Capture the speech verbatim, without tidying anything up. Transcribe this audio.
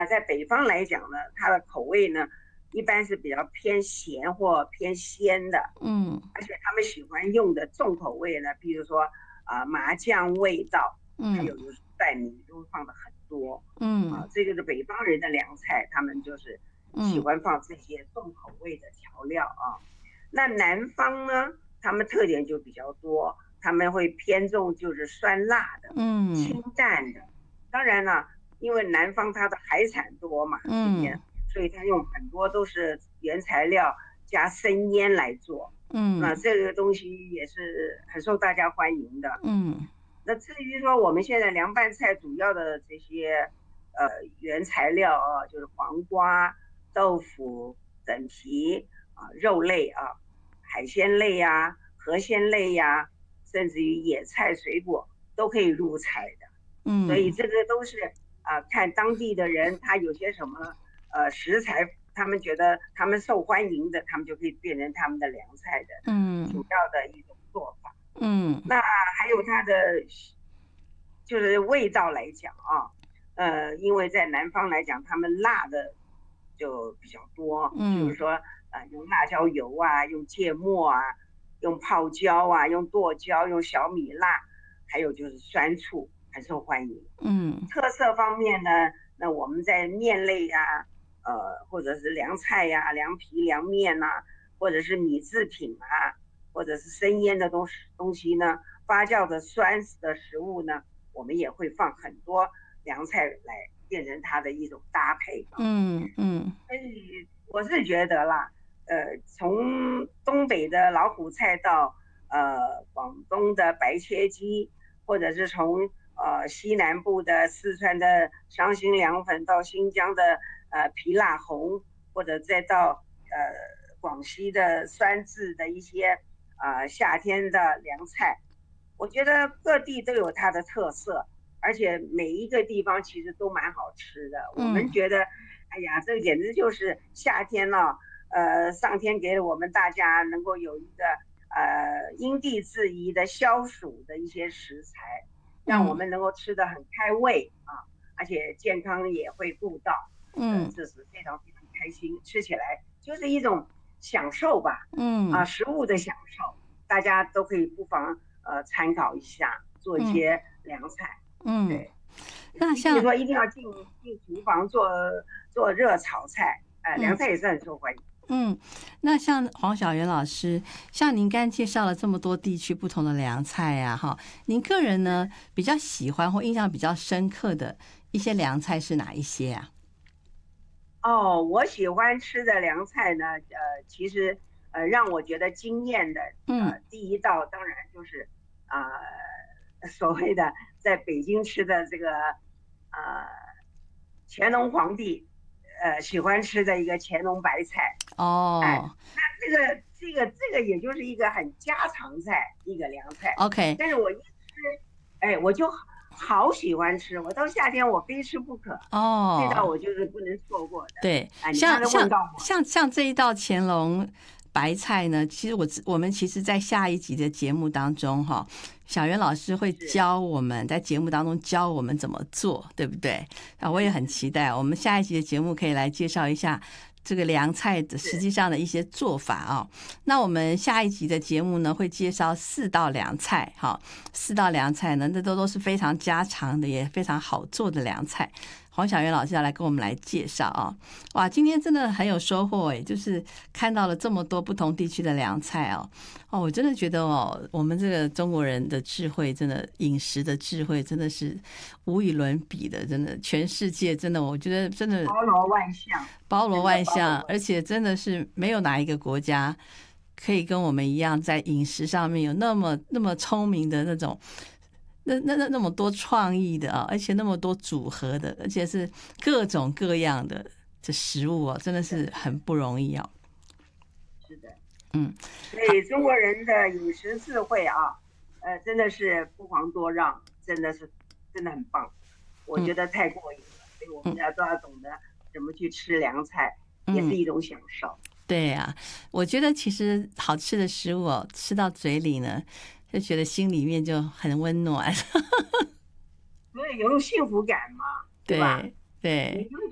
在北方来讲呢，它的口味呢一般是比较偏咸或偏鲜的， 嗯而且他们喜欢用的重口味呢，比如说啊、呃麻酱味道，还嗯有就是蒜米都放的很多啊、 嗯这个是北方人的凉菜，他们就是喜嗯欢放这些重口味的调料啊。那南方呢，他们特点就比较多，他们会偏重就是酸辣的、 嗯清淡的。当然了，因为南方它的海产多嘛，这嗯边，所以它用很多都是原材料加生腌来做。那嗯这个东西也是很受大家欢迎的。 嗯那至于说我们现在凉拌菜主要的这些呃原材料啊，就是黄瓜、豆腐、整皮啊、肉类啊、海鲜类呀、啊、河鲜类呀、啊，甚至于野菜、水果都可以入菜的。所以嗯这个都是啊、呃看当地的人他有些什么呃食材，他们觉得他们受欢迎的，他们就可以变成他们的凉菜的主嗯要的一种做法。 嗯那还有它的就是味道来讲啊，呃，因为在南方来讲，他们辣的就比较多，比如嗯说呃用辣椒油啊，用芥末啊，用泡椒啊，用剁椒，用小米辣，还有就是酸醋，很受欢迎。 嗯特色方面呢，那我们在面类啊，呃，或者是凉菜呀、啊、凉皮、凉面呐、啊，或者是米制品啊，或者是生腌的东西东西呢，发酵的酸的食物呢，我们也会放很多凉菜来变成它的一种搭配啊。 嗯嗯所以我是觉得啦，呃，从东北的老虎菜到呃广东的白切鸡，或者是从呃西南部的四川的伤心凉粉到新疆的呃皮辣红，或者再到呃广西的酸质的一些啊、呃、夏天的凉菜，我觉得各地都有它的特色，而且每一个地方其实都蛮好吃的。我们嗯觉得，哎呀，这个简直就是夏天了、哦，呃，上天给了我们大家能够有一个呃因地制宜的消暑的一些食材，让我嗯们能够吃得很开胃啊，而且健康也会顾到，呃， 嗯这是非常非常开心，吃起来就是一种享受吧，啊， 嗯食物的享受，大家都可以不妨呃参考一下，做一嗯些凉菜。 嗯， 对，也不那像一定说一定要进进厨房做做热炒菜，呃，凉嗯菜也是很受欢迎。 嗯，那像黄小元老师，像您刚才介绍了这么多地区不同的凉菜呀、啊，哈，您个人呢比较喜欢或印象比较深刻的一些凉菜是哪一些啊？ 哦，我喜欢吃的凉菜呢，呃，其实呃让我觉得惊艳的， 嗯呃，第一道当然就是啊、呃、所谓的在北京吃的这个呃乾隆皇帝呃喜欢吃的一个乾隆白菜。哎， 哦那这个这个这个也就是一个很家常菜，一个凉菜。 ，OK， 但是我一吃，哎，我就好喜欢吃，我到夏天我非吃不可。这道哦。 我就是不能错过的。 对， 啊，你刚才问像像到我， 像像这一道乾隆白菜呢，其实我我们其实在下一集的节目当中哈，小袁老师会是教我们在节目当中教我们怎么做，对不对？啊，我也很期待我们下一集的节目可以来介绍一下这个凉菜的实是际上的一些做法啊。那我们下一集的节目呢，会介绍四道凉菜哈，四道凉菜呢，那都都是非常家常的，也非常好做的凉菜。黄小元老师要来跟我们来介绍啊！哇，今天真的很有收获诶，就是看到了这么多不同地区的凉菜哦哦，我真的觉得哦，我们这个中国人的智慧，真的饮食的智慧真的是无与伦比的，真的全世界真的，我觉得真的包罗万象， 包罗万象， 万而且真的是没有哪一个国家可以跟我们一样，在饮食上面有那么那么聪明的那种。那那那那么多创意的啊，而且那么多组合的，而且是各种各样的这食物哦，真的是很不容易哦。 是的， 嗯， 所以中国人的饮食智慧啊，呃，真的是不遑多让，真的是真的很棒，我觉得太过瘾了。所以我们要都要懂得怎么去吃凉菜，也是一种享受。 对呀、啊，我觉得其实好吃的食物哦，吃到嘴里呢，就觉得心里面就很温暖。 所以有种幸福感嘛，对吧？ 对对， 你就